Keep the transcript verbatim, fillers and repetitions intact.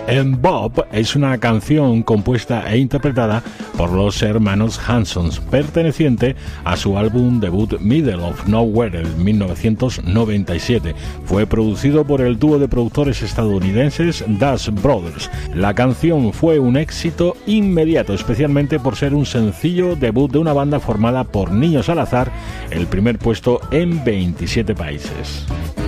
En Bob es una canción compuesta e interpretada por los hermanos Hanson, perteneciente a su álbum debut Middle of Nowhere en mil novecientos noventa y siete. Fue producido por el dúo de productores estadounidenses Dash Brothers. La canción fue un éxito inmediato, especialmente por ser un sencillo debut de una banda formada por niños al azar, el primer puesto en veintisiete países.